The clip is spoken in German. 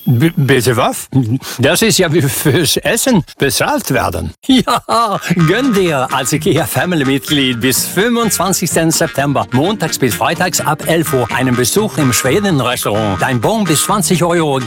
Bitte was? Das ist ja wie fürs Essen bezahlt werden. Ja, gönn dir als IKEA Family-Mitglied bis 25. September, montags bis freitags ab 11 Uhr, einen Besuch im Schweden-Restaurant. Dein Bon bis 20 €